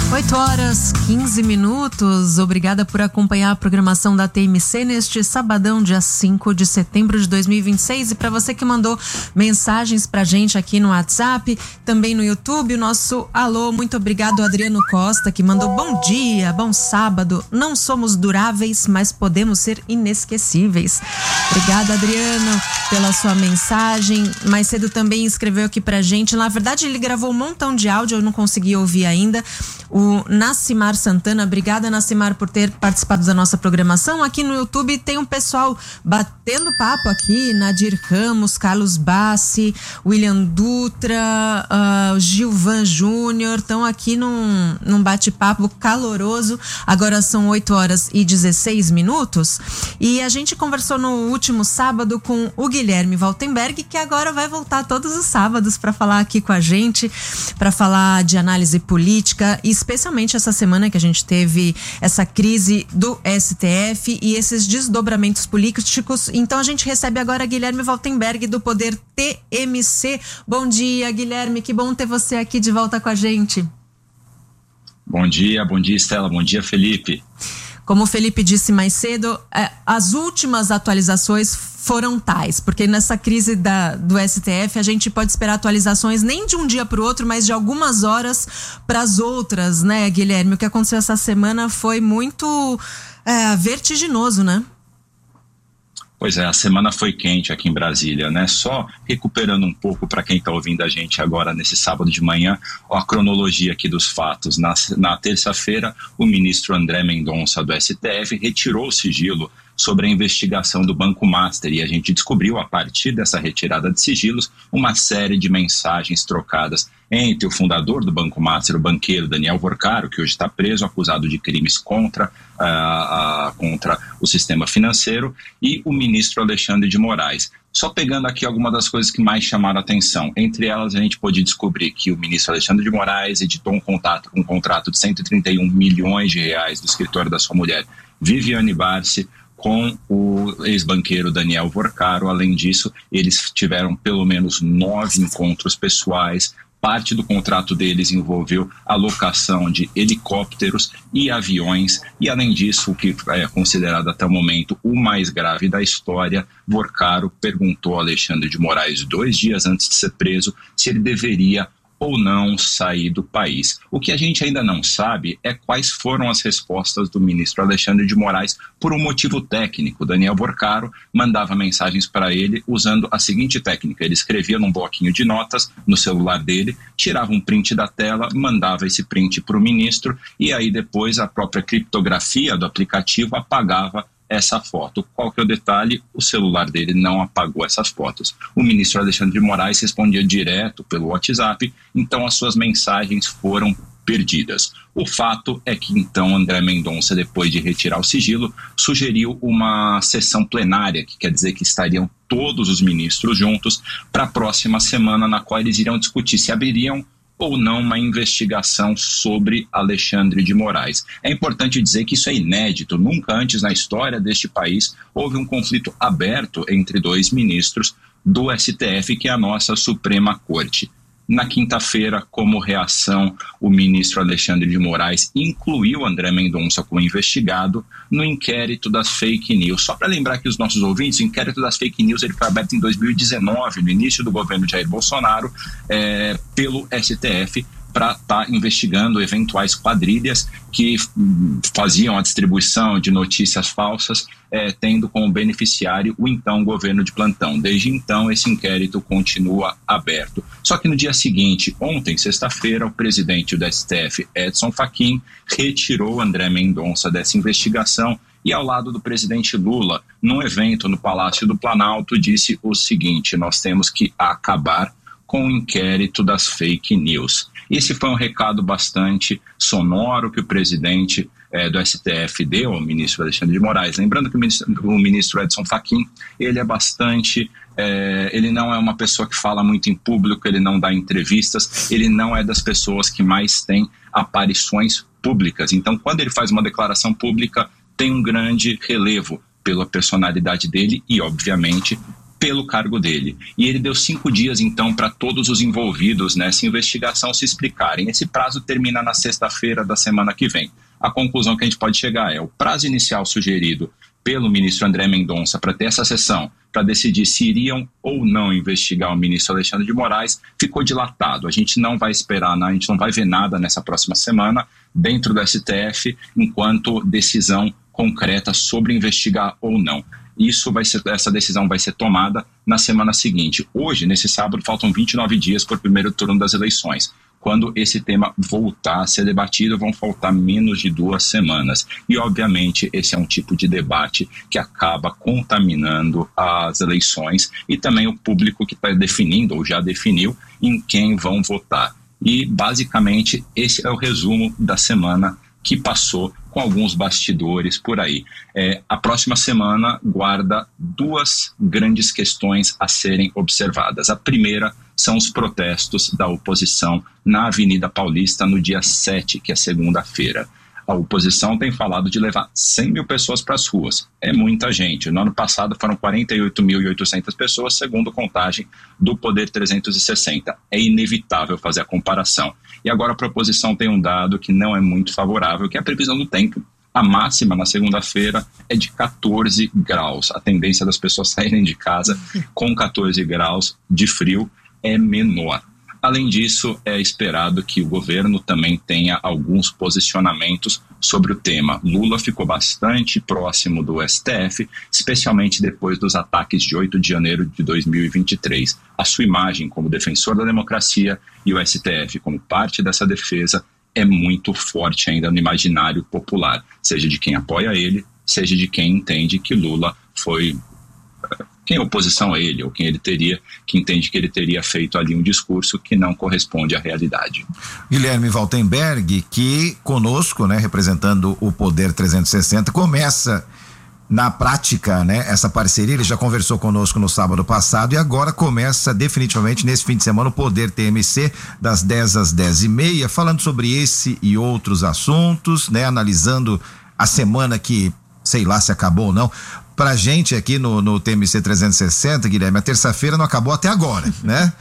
8h15. Obrigada por acompanhar a programação da TMC neste sabadão, dia 5 de setembro de 2026. E para você que mandou mensagens pra gente aqui no WhatsApp, também no YouTube, o nosso alô, muito obrigado, Adriano Costa, que mandou bom dia, bom sábado. Não somos duráveis, mas podemos ser inesquecíveis. Obrigada, Adriano, pela sua mensagem. Mais cedo também escreveu aqui pra gente. Na verdade, ele gravou um montão de áudio, eu não consegui ouvir ainda. O Nascimar Santana, obrigada, Nascimar, por ter participado da nossa programação. Aqui no YouTube tem um pessoal batendo papo aqui, Nadir Ramos, Carlos Bassi, William Dutra, Gilvan Júnior, estão aqui num bate-papo caloroso. Agora são 8h16 e a gente conversou no último sábado com o Guilherme Valtenberg, que agora vai voltar todos os sábados para falar aqui com a gente, para falar de análise política, especialmente essa semana que a gente teve essa crise do STF e esses desdobramentos políticos. Então a gente recebe agora Guilherme Valtenberg, do Poder TMC. Bom dia, Guilherme, que bom ter você aqui de volta com a gente. Bom dia, Estela, bom dia, Felipe. Como o Felipe disse mais cedo, as últimas atualizações foram tais, porque nessa crise do STF a gente pode esperar atualizações nem de um dia para o outro, mas de algumas horas para as outras, né, Guilherme? O que aconteceu essa semana foi muito vertiginoso, né? Pois é, a semana foi quente aqui em Brasília, né? Só recuperando um pouco para quem está ouvindo a gente agora nesse sábado de manhã, a cronologia aqui dos fatos. Na terça-feira, o ministro André Mendonça do STF retirou o sigilo sobre a investigação do Banco Master, e a gente descobriu, a partir dessa retirada de sigilos, uma série de mensagens trocadas entre o fundador do Banco Master, o banqueiro Daniel Vorcaro, que hoje está preso, acusado de crimes contra o sistema financeiro, e o ministro Alexandre de Moraes. Só pegando aqui algumas das coisas que mais chamaram a atenção. Entre elas, a gente pôde descobrir que o ministro Alexandre de Moraes editou um contrato de 131 milhões de reais do escritório da sua mulher, Viviane Barsi, com o ex-banqueiro Daniel Vorcaro. Além disso, eles tiveram pelo menos 9 encontros pessoais. Parte do contrato deles envolveu a locação de helicópteros e aviões. E, além disso, o que é considerado até o momento o mais grave da história, Vorcaro perguntou a Alexandre de Moraes, 2 dias antes de ser preso, se ele deveria ou não sair do país. O que a gente ainda não sabe é quais foram as respostas do ministro Alexandre de Moraes por um motivo técnico. Daniel Vorcaro mandava mensagens para ele usando a seguinte técnica: ele escrevia num bloquinho de notas no celular dele, tirava um print da tela, mandava esse print para o ministro, e aí depois a própria criptografia do aplicativo apagava essa foto. Qual que é o detalhe? O celular dele não apagou essas fotos. O ministro Alexandre de Moraes respondia direto pelo WhatsApp, então as suas mensagens foram perdidas. O fato é que então André Mendonça, depois de retirar o sigilo, sugeriu uma sessão plenária, que quer dizer que estariam todos os ministros juntos para a próxima semana, na qual eles iriam discutir se abririam ou não uma investigação sobre Alexandre de Moraes. É importante dizer que isso é inédito. Nunca antes na história deste país houve um conflito aberto entre 2 ministros do STF, que é a nossa Suprema Corte. Na quinta-feira, como reação, o ministro Alexandre de Moraes incluiu André Mendonça como investigado no inquérito das fake news. Só para lembrar aqui os nossos ouvintes, o inquérito das fake news ele foi aberto em 2019, no início do governo Jair Bolsonaro, pelo STF, para estar investigando eventuais quadrilhas que faziam a distribuição de notícias falsas, tendo como beneficiário o então governo de plantão. Desde então, esse inquérito continua aberto. Só que no dia seguinte, ontem, sexta-feira, o presidente do STF, Edson Fachin, retirou André Mendonça dessa investigação e, ao lado do presidente Lula, num evento no Palácio do Planalto, disse o seguinte: nós temos que acabar com o inquérito das fake news. Esse foi um recado bastante sonoro que o presidente do STF deu ao ministro Alexandre de Moraes. Lembrando que o ministro Edson Fachin, ele é bastante... ele não é uma pessoa que fala muito em público, ele não dá entrevistas, ele não é das pessoas que mais tem aparições públicas. Então, quando ele faz uma declaração pública, tem um grande relevo pela personalidade dele e, obviamente, pelo cargo dele. E ele deu 5 dias, então, para todos os envolvidos nessa investigação se explicarem. Esse prazo termina na sexta-feira da semana que vem. A conclusão que a gente pode chegar é: o prazo inicial sugerido pelo ministro André Mendonça para ter essa sessão, para decidir se iriam ou não investigar o ministro Alexandre de Moraes, ficou dilatado. A gente não vai esperar, a gente não vai ver nada nessa próxima semana dentro do STF, enquanto decisão concreta sobre investigar ou não. Essa decisão vai ser tomada na semana seguinte. Hoje, nesse sábado, faltam 29 dias para o primeiro turno das eleições. Quando esse tema voltar a ser debatido, vão faltar menos de 2 semanas. E, obviamente, esse é um tipo de debate que acaba contaminando as eleições e também o público que está definindo, ou já definiu, em quem vão votar. E, basicamente, esse é o resumo da semana que passou, com alguns bastidores por aí. A próxima semana guarda 2 grandes questões a serem observadas. A primeira são os protestos da oposição na Avenida Paulista no dia 7, que é segunda-feira. A oposição tem falado de levar 100 mil pessoas para as ruas. É muita gente. No ano passado foram 48.800 pessoas, segundo contagem do Poder 360. É inevitável fazer a comparação. E agora a proposição tem um dado que não é muito favorável, que é a previsão do tempo. A máxima na segunda-feira é de 14 graus. A tendência das pessoas saírem de casa com 14 graus de frio é menor. Além disso, é esperado que o governo também tenha alguns posicionamentos sobre o tema. Lula ficou bastante próximo do STF, especialmente depois dos ataques de 8 de janeiro de 2023. A sua imagem como defensor da democracia e o STF como parte dessa defesa é muito forte ainda no imaginário popular, seja de quem apoia ele, seja de quem entende que Lula foi... quem é oposição a ele, ou quem ele teria, que entende que ele teria feito ali um discurso que não corresponde à realidade. Guilherme Waltenberg, que conosco, né, representando o Poder 360, começa na prática, né, essa parceria. Ele já conversou conosco no sábado passado e agora começa definitivamente nesse fim de semana o Poder TMC, das 10 às 10h30, falando sobre esse e outros assuntos, né, analisando a semana que, sei lá se acabou ou não. Pra gente aqui no TMC 360, Guilherme, a terça-feira não acabou até agora, né?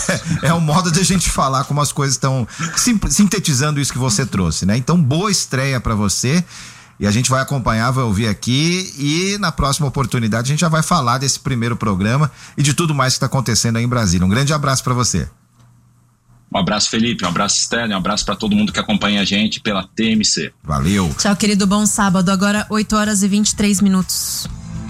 É um modo de a gente falar como as coisas estão sintetizando isso que você trouxe, né? Então, boa estreia pra você e a gente vai acompanhar, vai ouvir aqui e na próxima oportunidade a gente já vai falar desse primeiro programa e de tudo mais que está acontecendo aí em Brasília. Um grande abraço pra você. Um abraço, Felipe, um abraço, Stélio, um abraço para todo mundo que acompanha a gente pela TMC. Valeu. Tchau, querido, bom sábado. Agora 8h23.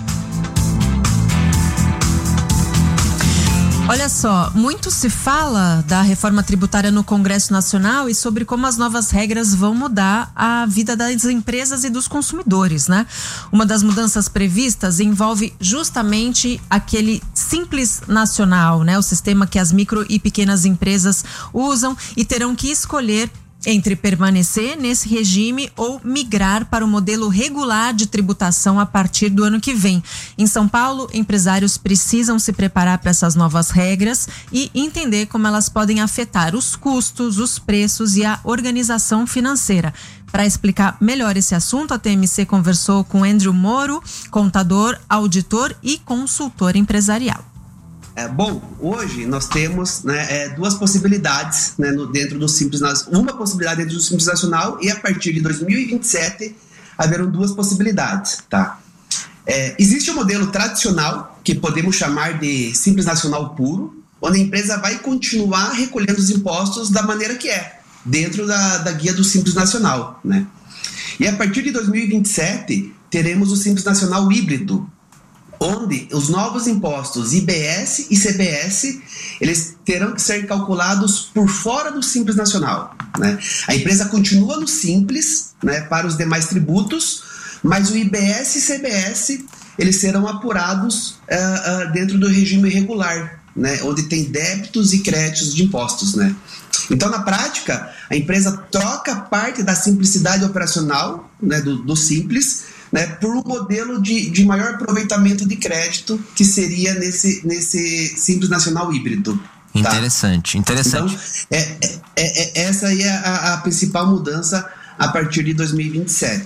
Olha só, muito se fala da reforma tributária no Congresso Nacional e sobre como as novas regras vão mudar a vida das empresas e dos consumidores, né? Uma das mudanças previstas envolve justamente aquele Simples Nacional, né? O sistema que as micro e pequenas empresas usam e terão que escolher entre permanecer nesse regime ou migrar para o modelo regular de tributação a partir do ano que vem. Em São Paulo, empresários precisam se preparar para essas novas regras e entender como elas podem afetar os custos, os preços e a organização financeira. Para explicar melhor esse assunto, a TMC conversou com Andrew Moro, contador, auditor e consultor empresarial. Bom, hoje nós temos, né, 2 possibilidades, né, dentro do Simples Nacional. Uma possibilidade dentro do Simples Nacional e a partir de 2027 haverão 2 possibilidades, tá? Existe o modelo tradicional, que podemos chamar de Simples Nacional puro, onde a empresa vai continuar recolhendo os impostos da maneira que é, dentro da guia do Simples Nacional, né? E a partir de 2027 teremos o Simples Nacional híbrido, onde os novos impostos IBS e CBS, eles terão que ser calculados por fora do Simples Nacional, né? A empresa continua no Simples, né, para os demais tributos, mas o IBS e CBS, eles serão apurados dentro do regime regular, né, onde tem débitos e créditos de impostos, né? Então, na prática, a empresa troca parte da simplicidade operacional, né, do Simples, né, por um modelo de maior aproveitamento de crédito, que seria nesse Simples Nacional híbrido. Tá? Interessante. Então, essa aí é a principal mudança a partir de 2027.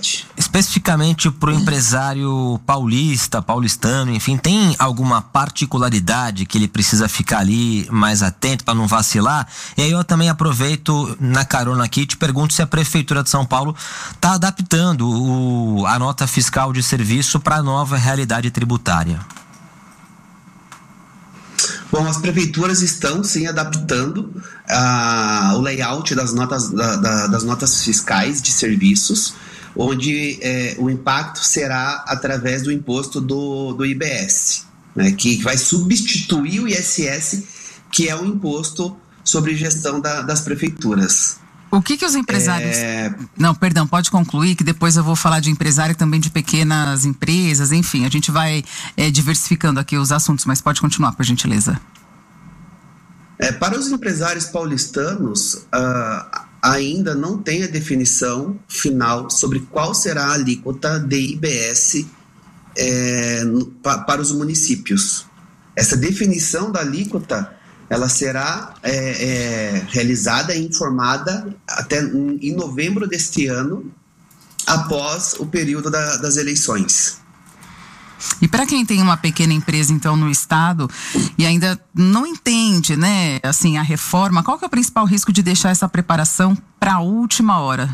especificamente para o empresário paulistano, enfim, tem alguma particularidade que ele precisa ficar ali mais atento para não vacilar? E aí eu também aproveito na carona aqui e te pergunto se a Prefeitura de São Paulo está adaptando a nota fiscal de serviço para a nova realidade tributária. Bom, as prefeituras estão sim adaptando o layout das notas fiscais de serviços, onde o impacto será através do imposto do IBS, né, que vai substituir o ISS, que é o imposto sobre gestão das prefeituras. O que os empresários... Não, perdão, pode concluir, que depois eu vou falar de empresário também de pequenas empresas, enfim, a gente vai diversificando aqui os assuntos, mas pode continuar, por gentileza. Para os empresários paulistanos, ainda não tem a definição final sobre qual será a alíquota de IBS para os municípios. Essa definição da alíquota ela será realizada e informada até em novembro deste ano, após o período das eleições. E para quem tem uma pequena empresa, então, no estado e ainda não entende, né, assim, a reforma, qual que é o principal risco de deixar essa preparação para a última hora?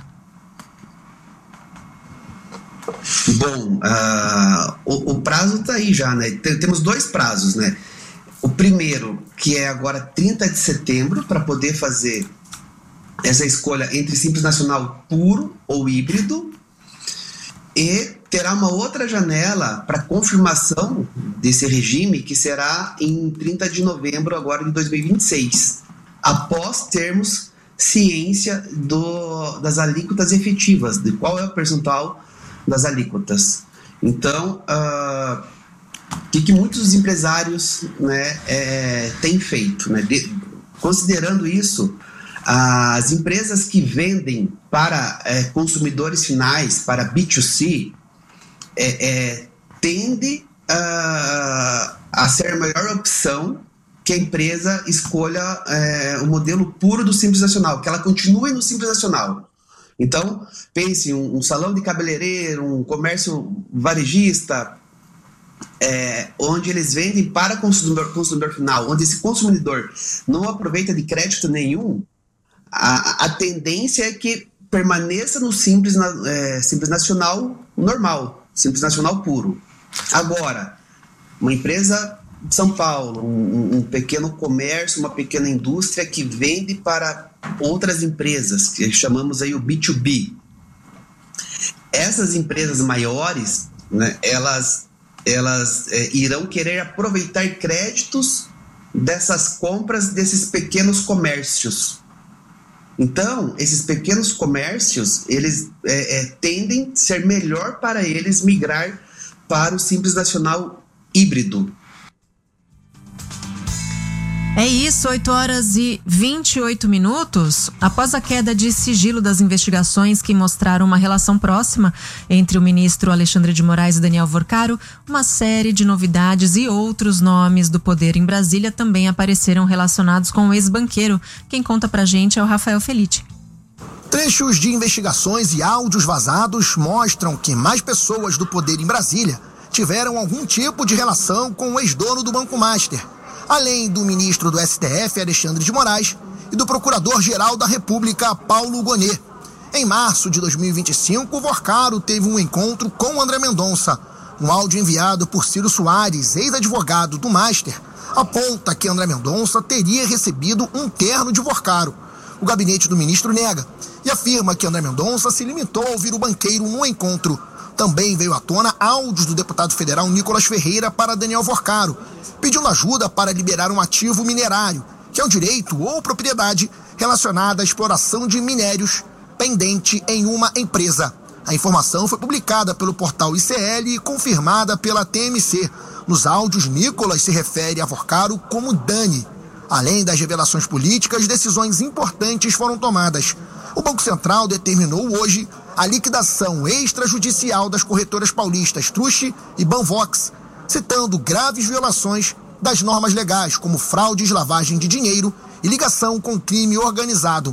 Bom, o prazo está aí já, né? Temos 2 prazos, né? O primeiro, que é agora 30 de setembro, para poder fazer essa escolha entre Simples Nacional puro ou híbrido, e terá uma outra janela para confirmação desse regime, que será em 30 de novembro agora de 2026, após termos ciência das alíquotas efetivas, de qual é o percentual das alíquotas. Então, o que muitos empresários, né, têm feito, né? Considerando isso, as empresas que vendem para consumidores finais, para B2C, tende a ser a melhor opção que a empresa escolha o modelo puro do Simples Nacional, que ela continue no Simples Nacional. Então, pense um salão de cabeleireiro, um comércio varejista, onde eles vendem para consumidor final, onde esse consumidor não aproveita de crédito nenhum, a tendência é que permaneça no Simples Nacional normal, Simples Nacional puro. Agora, uma empresa de São Paulo, um pequeno comércio, uma pequena indústria que vende para outras empresas, que chamamos aí o B2B. Essas empresas maiores, né, elas irão querer aproveitar créditos dessas compras desses pequenos comércios. Então, esses pequenos comércios, eles tendem a ser melhor para eles migrar para o Simples Nacional híbrido. É isso, 8h28. Após a queda de sigilo das investigações que mostraram uma relação próxima entre o ministro Alexandre de Moraes e Daniel Worcaro, uma série de novidades e outros nomes do poder em Brasília também apareceram relacionados com o ex-banqueiro. Quem conta pra gente é o Rafael Felitti. Trechos de investigações e áudios vazados mostram que mais pessoas do poder em Brasília tiveram algum tipo de relação com o ex-dono do Banco Master, além do ministro do STF, Alexandre de Moraes, e do procurador-geral da República, Paulo Gonet. Em março de 2025, Worcaro teve um encontro com André Mendonça. Um áudio enviado por Ciro Soares, ex-advogado do Master, aponta que André Mendonça teria recebido um terno de Worcaro. O gabinete do ministro nega e afirma que André Mendonça se limitou a ouvir o banqueiro no encontro. Também veio à tona áudios do deputado federal Nicolas Ferreira para Daniel Worcaro, pedindo ajuda para liberar um ativo minerário, que é um direito ou propriedade relacionada à exploração de minérios pendente em uma empresa. A informação foi publicada pelo portal ICL e confirmada pela TMC. Nos áudios, Nicolas se refere a Worcaro como Dani. Além das revelações políticas, decisões importantes foram tomadas. O Banco Central determinou hoje a liquidação extrajudicial das corretoras paulistas Truche e Banvox, citando graves violações das normas legais, como fraudes, lavagem de dinheiro e ligação com crime organizado.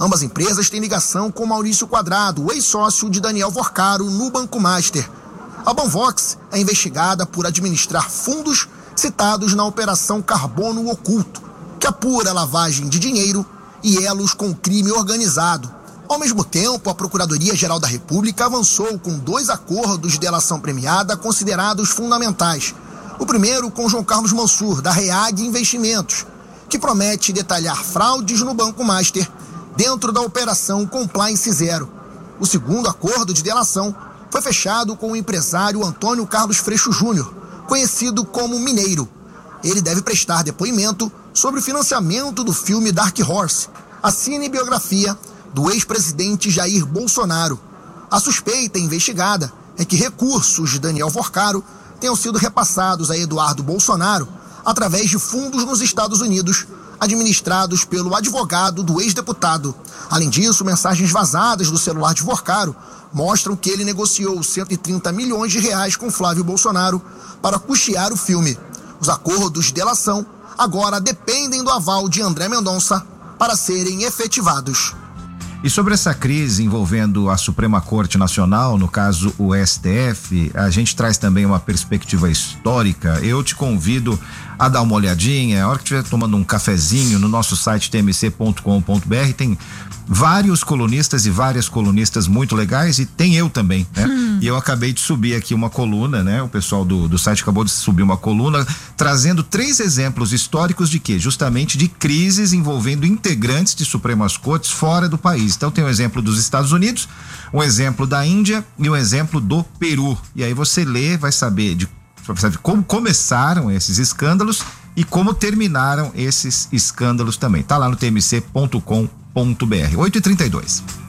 Ambas empresas têm ligação com Maurício Quadrado, o ex-sócio de Daniel Vorcaro, no Banco Master. A Banvox é investigada por administrar fundos citados na Operação Carbono Oculto, que apura lavagem de dinheiro e elos com crime organizado. Ao mesmo tempo, a Procuradoria-Geral da República avançou com 2 acordos de delação premiada considerados fundamentais. O primeiro com João Carlos Mansur, da REAG Investimentos, que promete detalhar fraudes no Banco Master dentro da Operação Compliance Zero. O segundo acordo de delação foi fechado com o empresário Antônio Carlos Freixo Júnior, conhecido como Mineiro. Ele deve prestar depoimento sobre o financiamento do filme Dark Horse, a cinebiografia do ex-presidente Jair Bolsonaro. A suspeita investigada é que recursos de Daniel Vorcaro tenham sido repassados a Eduardo Bolsonaro através de fundos nos Estados Unidos, administrados pelo advogado do ex-deputado. Além disso, mensagens vazadas do celular de Vorcaro mostram que ele negociou 130 milhões de reais com Flávio Bolsonaro para custear o filme. Os acordos de delação agora dependem do aval de André Mendonça para serem efetivados. E sobre essa crise envolvendo a Suprema Corte Nacional, no caso o STF, a gente traz também uma perspectiva histórica. Eu te convido a dar uma olhadinha, a hora que estiver tomando um cafezinho, no nosso site tmc.com.br tem vários colunistas e várias colunistas muito legais, e tem eu também, né? E eu acabei de subir aqui uma coluna, né? O pessoal do site acabou de subir uma coluna trazendo 3 exemplos históricos de quê? Justamente de crises envolvendo integrantes de Supremas Cortes fora do país. Então tem um exemplo dos Estados Unidos, um exemplo da Índia e um exemplo do Peru. E aí você lê, vai saber como começaram esses escândalos e como terminaram esses escândalos também. Tá lá no tmc.com.br. 8h32.